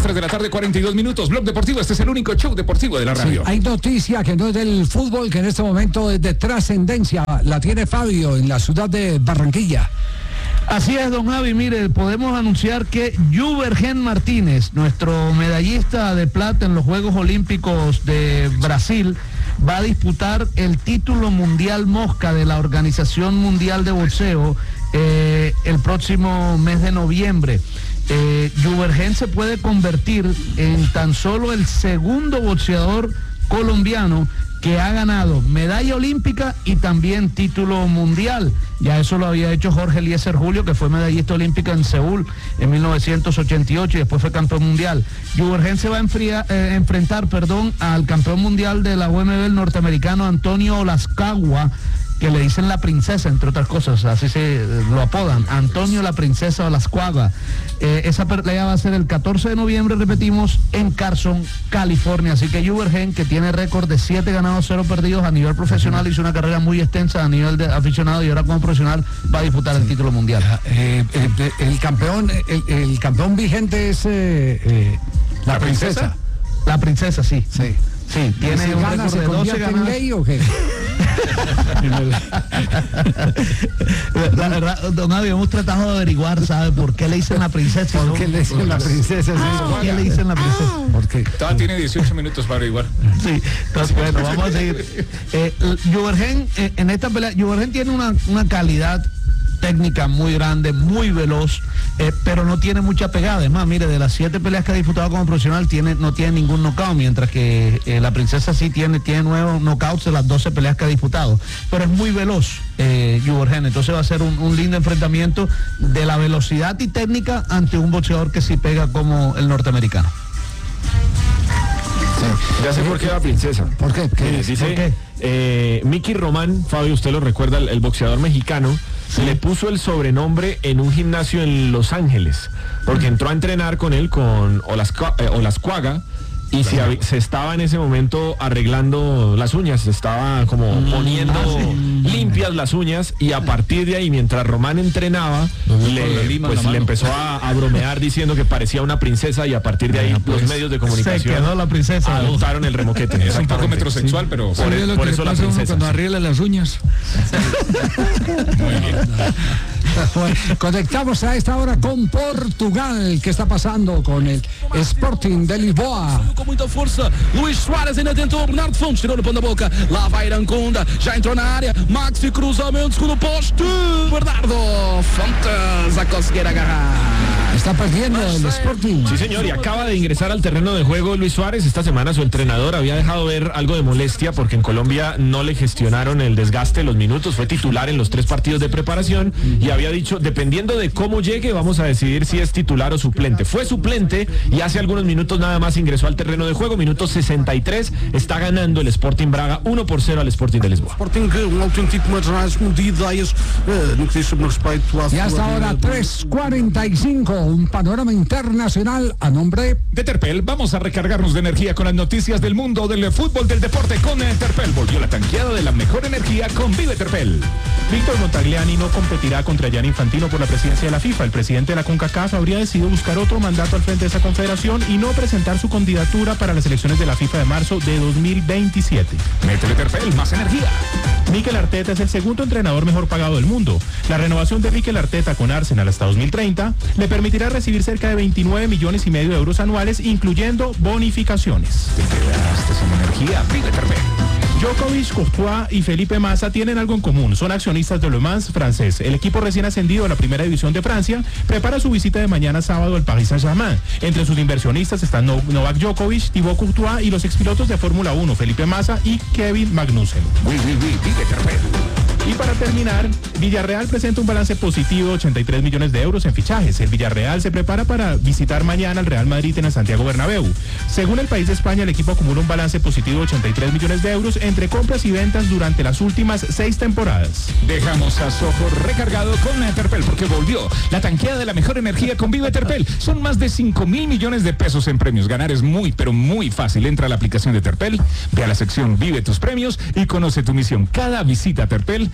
3 de la tarde, 42 minutos. Blog Deportivo, este es el único show deportivo de la radio. Sí, hay noticia que no es del fútbol, que en este momento es de trascendencia. La tiene Fabio en la ciudad de Barranquilla. Así es, don Javi, mire, podemos anunciar que Juvergen Martínez, nuestro medallista de plata en los Juegos Olímpicos de Brasil, va a disputar el título mundial mosca de la Organización Mundial de Boxeo el próximo mes de noviembre. Juvergen se puede convertir en tan solo el segundo boxeador colombiano que ha ganado medalla olímpica y también título mundial. Ya eso lo había hecho Jorge Eliezer Julio, que fue medallista olímpica en Seúl en 1988 y después fue campeón mundial. Juvergen se va a enfrentar al campeón mundial de la OMB, el norteamericano Antonio Olascagua, que le dicen la princesa, entre otras cosas, así se lo apodan, Antonio la princesa Olascagua. Esa pelea va a ser el 14 de noviembre, repetimos, en Carson, California. Así que Juvergen, que tiene récord de 7 ganados, 0 perdidos a nivel profesional, hizo una carrera muy extensa a nivel de aficionado y ahora como profesional va a disputar el título mundial. El campeón vigente es la princesa. La princesa, sí. Sí, tiene un récord de 12 ganados. ¿Gay o qué? La verdad, don Javi, hemos tratado de averiguar, ¿sabe? ¿Por qué le dicen la princesa? ¿Por qué le dicen la princesa? ¿Por qué le dicen la princesa? Porque todavía tiene 18 minutos para averiguar. Sí, entonces, bueno, vamos a seguir. Juvergen, en esta pelea, Juvergen tiene una calidad técnica muy grande, muy veloz, pero no tiene mucha pegada. Es más, mire, de las 7 peleas que ha disputado como profesional no tiene ningún knockout, mientras que la princesa sí tiene 9 knockouts de las 12 peleas que ha disputado, pero es muy veloz Juvergen. Entonces va a ser un lindo enfrentamiento de la velocidad y técnica ante un boxeador que sí pega como el norteamericano. Ya sé por qué la princesa. ¿Por qué? Dice Mickey Román, Fabio, usted lo recuerda, el boxeador mexicano, le puso el sobrenombre en un gimnasio en Los Ángeles, porque entró a entrenar con él, con Olascagua, y se estaba en ese momento arreglando las uñas, se estaba como poniendo limpias las uñas, y a partir de ahí, mientras Román entrenaba, le empezó a bromear diciendo que parecía una princesa, y a partir de ahí los medios de comunicación se quedó la princesa, adoptaron el remoquete. Es un poco metrosexual, pero por eso la princesa. Cuando arregla las uñas. Muy bien. Bueno, conectamos a esta hora con Portugal. ¿Qué está pasando con el Sporting de Lisboa? Com muita força, Luís Soares ainda tentou, Bernardo Fontes tirou no pão da boca, lá vai Iranconda, já entrou na área, Maxi cruzamento, segundo poste, Bernardo Fontes a conseguir agarrar. Está perdiendo el Sporting. Sí, señor, y acaba de ingresar al terreno de juego Luis Suárez. Esta semana su entrenador había dejado ver algo de molestia porque en Colombia no le gestionaron el desgaste, los minutos. Fue titular en los 3 partidos de preparación y había dicho, dependiendo de cómo llegue, vamos a decidir si es titular o suplente. Fue suplente y hace algunos minutos nada más ingresó al terreno de juego. Minuto 63, está ganando el Sporting Braga 1-0 al Sporting de Lisboa. Sporting, auténtico marasmo de ideias, no que dice sobre respecto a... Y hasta ahora 3:45, un panorama internacional a nombre de Terpel. Vamos a recargarnos de energía con las noticias del mundo del fútbol, del deporte con Terpel. Volvió la tanqueada de la mejor energía con Vive Terpel. Víctor Montagliani no competirá contra Gianni Infantino por la presidencia de la FIFA. El presidente de la CONCACAF habría decidido buscar otro mandato al frente de esa confederación y no presentar su candidatura para las elecciones de la FIFA de marzo de 2027. Métele Terpel, más energía. Mikel Arteta es el segundo entrenador mejor pagado del mundo. La renovación de Mikel Arteta con Arsenal hasta 2030 le permitirá recibir cerca de 29,5 millones de euros anuales, incluyendo bonificaciones. Te quedaste sin energía, Vive Terpel. Djokovic, Courtois y Felipe Massa tienen algo en común. Son accionistas de Le Mans francés. El equipo recién ascendido a la primera división de Francia prepara su visita de mañana sábado al Paris Saint-Germain. Entre sus inversionistas están Novak Djokovic, Thibaut Courtois y los expilotos de Fórmula 1, Felipe Massa y Kevin Magnussen. Vive Terpel. Y para terminar, Villarreal presenta un balance positivo de 83 millones de euros en fichajes. El Villarreal se prepara para visitar mañana al Real Madrid en el Santiago Bernabéu. Según el País de España, el equipo acumula un balance positivo de 83 millones de euros entre compras y ventas durante las últimas 6 temporadas. Dejamos a Sojo recargado con Terpel porque volvió la tanqueada de la mejor energía con Vive Terpel. Son más de 5,000 millones de pesos en premios. Ganar es muy, pero muy fácil. Entra a la aplicación de Terpel, ve a la sección Vive tus premios y conoce tu misión. Cada visita a Terpel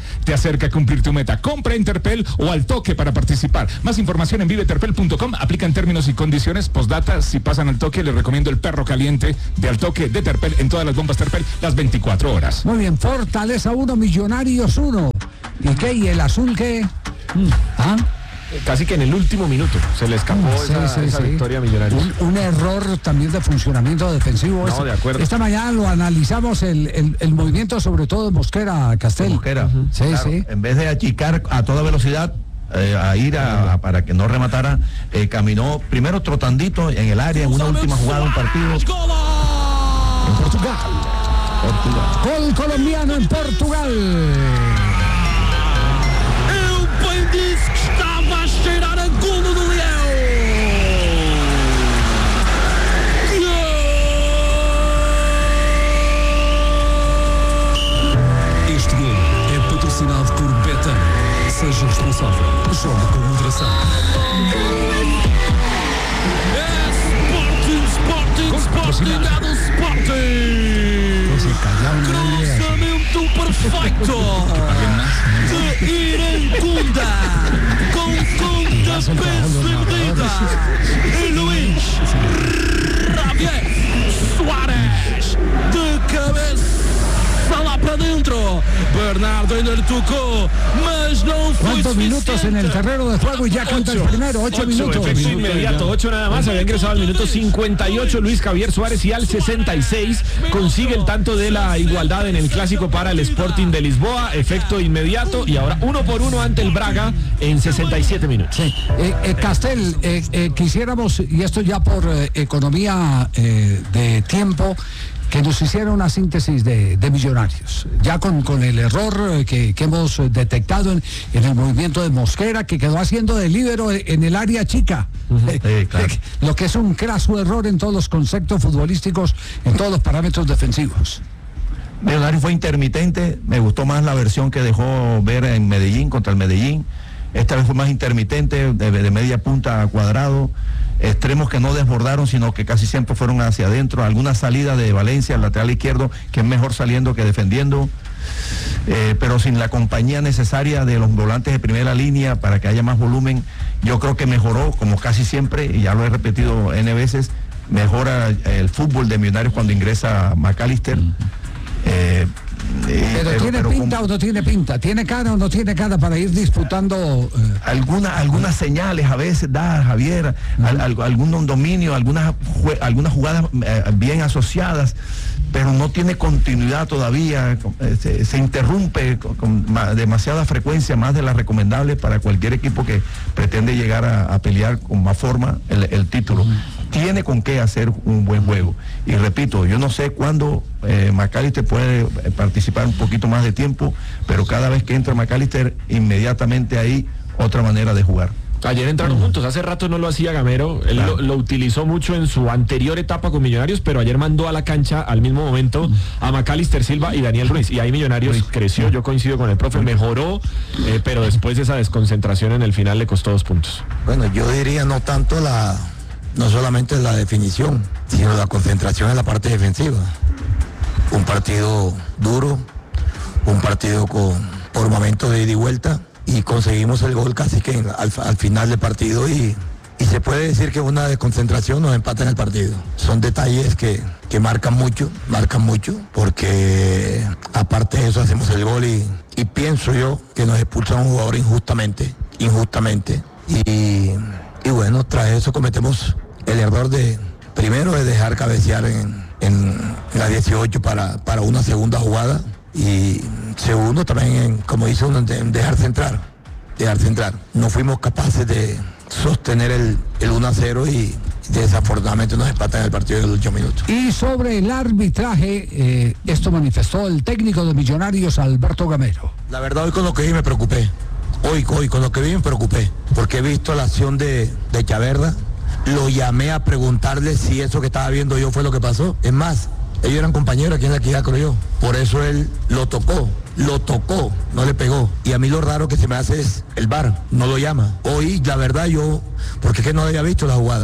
te acerca a cumplir tu meta. Compra en Terpel o al toque para participar. Más información en viveterpel.com. Aplican términos y condiciones. Postdata, si pasan al toque, les recomiendo el perro caliente de al toque de Terpel en todas las bombas Terpel las 24 horas. Muy bien, Fortaleza 1, Millonarios 1. ¿Y qué? ¿Y el azul qué? ¿Ah? Casi que en el último minuto se le escapó esa victoria a Millonarios. Un error también de funcionamiento defensivo. No, de acuerdo. Esta mañana lo analizamos, el movimiento sobre todo de Mosquera, Castel. Mosquera. Sí, Claro, sí. En vez de achicar a toda velocidad, a ir para que no rematara, caminó primero trotandito en el área en una última jugada de un partido. En Portugal. Gol colombiano en Portugal. Eu bem disse que estava a cheirar a golo do Leão. Este gol é patrocinado por Betan. Seja responsável. Joga com moderação. Sporting, é do Sporting. Cruzamento perfeito de Iracunda com conta perdida e Luís Javier Soares de cabeça lá para dentro. Bernardo ainda le tocó, mas no fue ¿Cuántos minutos en el suficiente. terreno de juego y ya canta el primero? 8 minutos. Efecto inmediato, 8 nada más. Había ingresado al minuto 58 Luis Javier Suárez y al 66 consigue el tanto de la igualdad en el clásico para el Sporting de Lisboa. Efecto inmediato y ahora 1-1 ante el Braga en 67 minutos. Sí. Castel, quisiéramos, y esto ya por economía de tiempo, que nos hiciera una síntesis de Millonarios, ya con el error que hemos detectado en el movimiento de Mosquera, que quedó haciendo de líbero en el área chica. Claro. Lo que es un craso error en todos los conceptos futbolísticos, en todos los parámetros defensivos. Millonarios fue intermitente, me gustó más la versión que dejó ver en Medellín contra el Medellín. Esta vez fue más intermitente, de media punta a cuadrado, extremos que no desbordaron, sino que casi siempre fueron hacia adentro. Alguna salida de Valencia, el lateral izquierdo, que es mejor saliendo que defendiendo, pero sin la compañía necesaria de los volantes de primera línea para que haya más volumen. Yo creo que mejoró, como casi siempre, y ya lo he repetido N veces, mejora el fútbol de Millonarios cuando ingresa McAllister. Pero ¿tiene pinta o no tiene pinta? ¿Tiene cara o no tiene cara para ir disputando? Algunas señales a veces da Javier, algún dominio, algunas jugadas bien asociadas, pero no tiene continuidad todavía, se interrumpe con demasiada frecuencia, más de la recomendable para cualquier equipo que pretende llegar a pelear con más forma el título. Tiene con qué hacer un buen juego. Y repito, yo no sé cuándo McAllister puede participar un poquito más de tiempo, pero cada vez que entra McAllister, inmediatamente hay otra manera de jugar. Ayer entraron juntos, hace rato no lo hacía Gamero, él lo utilizó mucho en su anterior etapa con Millonarios, pero ayer mandó a la cancha al mismo momento a McAllister Silva y Daniel Ruiz, y ahí Millonarios creció, yo coincido con el profe, mejoró, pero después esa desconcentración en el final le costó 2 puntos. Bueno, yo diría no tanto no solamente la definición, sino la concentración en la parte defensiva. Un partido duro, un partido por momentos de ida y vuelta, y conseguimos el gol casi que al final del partido, y se puede decir que una desconcentración nos empata en el partido. Son detalles que marcan mucho, porque aparte de eso hacemos el gol y pienso yo que nos expulsan a un jugador injustamente. Y bueno, tras eso cometemos el error primero de dejar cabecear en la 18 para una segunda jugada, y segundo también, como dice uno, dejar centrar. No fuimos capaces de sostener el 1-0 y desafortunadamente nos empatan el partido en el último minuto. Y sobre el arbitraje, esto manifestó el técnico de Millonarios, Alberto Gamero. La verdad, hoy con lo que vi me preocupé. Hoy con lo que vi me preocupé, porque he visto la acción de Chaverda. Lo llamé a preguntarle si eso que estaba viendo yo fue lo que pasó. Es más, ellos eran compañeros aquí en la equidad, creo yo. Por eso él lo tocó, no le pegó. Y a mí lo raro que se me hace es el VAR, no lo llama. Hoy, la verdad, porque es que no había visto la jugada.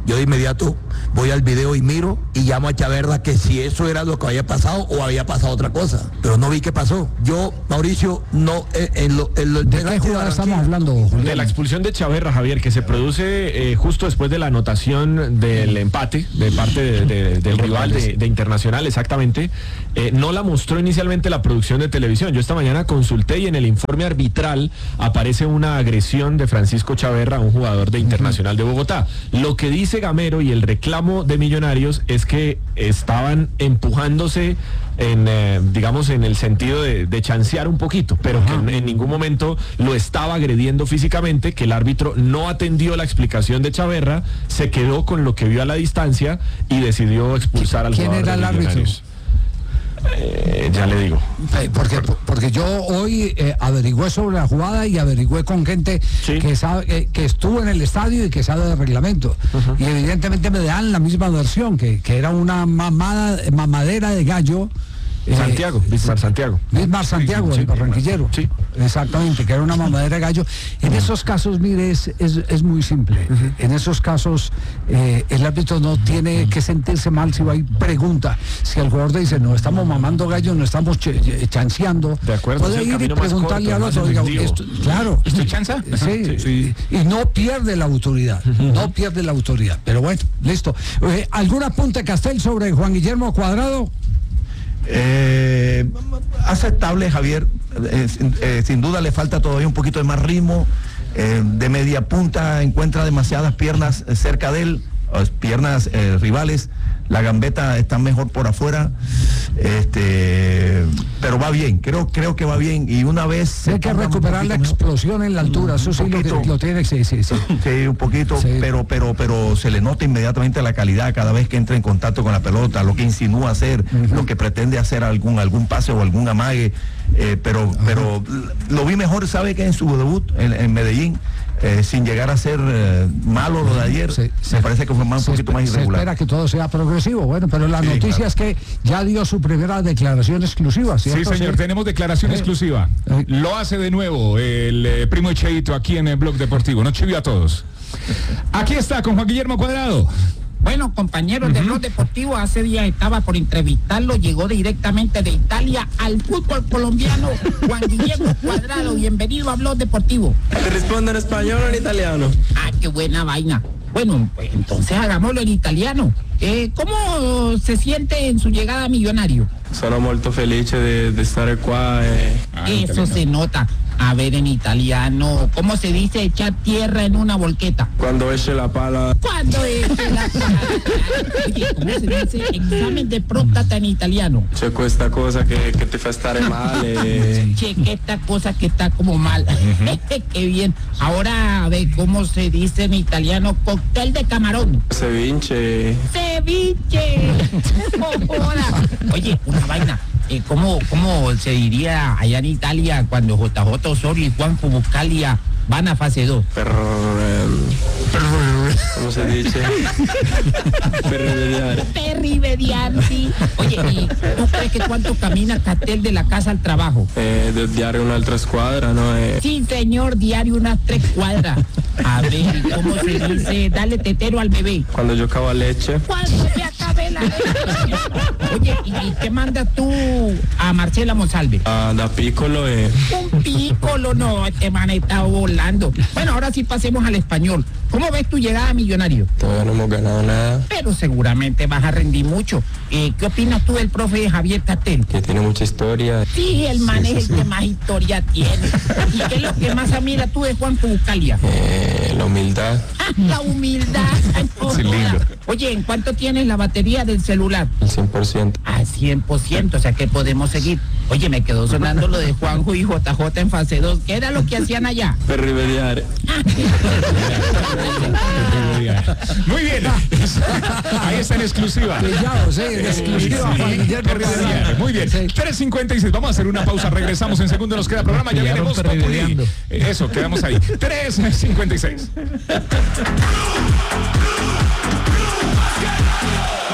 Yo de inmediato voy al video y miro y llamo a Chaverra que si eso era lo que había pasado o había pasado otra cosa. Pero no vi qué pasó. Yo, Mauricio, no... ¿De qué jugada estamos hablando, Julián? De la expulsión de Chaverra, Javier, que se produce justo después de la anotación del empate de parte del rival de Internacional, exactamente. No la mostró inicialmente la producción de televisión. Yo esta mañana consulté y en el informe arbitral aparece una agresión de Francisco Chaverra a un jugador de Internacional de Bogotá. Lo que dice Gamero y el reclamo de Millonarios es que estaban empujándose digamos, en el sentido de chancear un poquito, pero que en ningún momento lo estaba agrediendo físicamente, que el árbitro no atendió la explicación de Chaverra, se quedó con lo que vio a la distancia y decidió expulsar al jugador. ¿Quién era el árbitro? Ya le digo. Porque yo hoy averigüé sobre la jugada y averigüé con gente que sabe, que estuvo en el estadio y que sabe del reglamento. Y evidentemente me dan la misma versión, que era una mamadera de gallo. Santiago, Bismar Santiago. Bismar Santiago, el barranquillero. Sí. Exactamente, que era una mamadera de gallo. En esos casos, mire, es muy simple. En esos casos, el árbitro no tiene que sentirse mal si va y pregunta. Si el jugador dice, no estamos mamando gallo, no estamos chanceando, de acuerdo, puede ir y preguntarle al otro. Claro. ¿Estoy chanza? Sí. Y no pierde la autoridad. No pierde la autoridad. Pero bueno, listo. ¿Algún apunte, Castel, sobre Juan Guillermo Cuadrado? Aceptable, Javier. Sin duda le falta todavía un poquito de más ritmo. De media punta encuentra demasiadas piernas cerca de él, piernas rivales. La gambeta está mejor por afuera, pero va bien, creo que va bien. Y una vez hay que recuperar la explosión en la altura, eso sí lo tiene, sí, un poquito, sí. pero se le nota inmediatamente la calidad cada vez que entra en contacto con la pelota, lo que insinúa hacer, lo que pretende hacer algún pase o algún amague, pero lo vi mejor, sabe que en su debut en Medellín. Sin llegar a ser malo lo de ayer, me parece que fue un poquito más irregular. Se espera que todo sea progresivo, bueno, pero la noticia es que ya dio su primera declaración exclusiva, ¿cierto? Sí, señor, tenemos declaración exclusiva. Lo hace de nuevo el primo Cheito aquí en el Blog Deportivo, no chivió a todos. Aquí está con Juan Guillermo Cuadrado. Bueno, compañeros de Blog Deportivo, hace días estaba por entrevistarlo, llegó directamente de Italia al fútbol colombiano, Juan Guillermo Cuadrado, bienvenido a Blog Deportivo. ¿Te respondo en español o en italiano? Ah, qué buena vaina. Bueno, pues entonces hagámoslo en italiano. ¿Cómo se siente en su llegada a Millonario? Sono molto felice de estar qua. Eso se nota. A ver, en italiano, ¿cómo se dice echar tierra en una volqueta? Cuando eche la pala. Cuando eche la pala. Oye, ¿cómo se dice examen de próstata en italiano? C'è questa cosa que te fa stare male. Che, que esta cosa que está como mal. Qué bien. Ahora, a ver, ¿cómo se dice en italiano cóctel de camarón? Ceviche. ¡Ceviche! Oye, una vaina. ¿Cómo se diría allá en Italia cuando JJ Osorio y Juanjo Buscalia van a fase 2? ¿Cómo se dice? Perrivediar, sí. Oye, ¿y tú crees que cuánto camina Castel de la casa al trabajo? De diario un'altra squadra, ¿no? Sí, señor, diario unas 3 cuadras. A ver, ¿cómo se dice? Dale tetero al bebé. Cuando yo acabo leche. Cuando se acabe la leche. Oye, ¿y qué mandas tú a Marcela Monsalve? Da piccolo. Un piccolo, no, este man está volando. Bueno, ahora sí pasemos al español. ¿Cómo ves tu llegada a Millonario? Todavía no hemos ganado nada. Pero seguramente vas a rendir mucho. ¿Qué opinas tú del profe Javier Castel? Que tiene mucha historia. Sí, el man es el que más historia tiene. ¿Y qué es lo que más admira tú de Juanjo Buscalia? La humildad. La humildad. Sí, lindo. Oye, ¿en cuánto tienes la batería del celular? El 100%. Al 100%, o sea que podemos seguir. Oye, me quedó sonando lo de Juanjo y JJ en fase 2. ¿Qué era lo que hacían allá? Perrivediar. Muy bien. Ahí está en exclusiva. Muy bien. 3:56. Vamos a hacer una pausa. Regresamos en segundo. Nos queda programa. Ya viene Voz Populi. Eso, quedamos ahí. 3:56.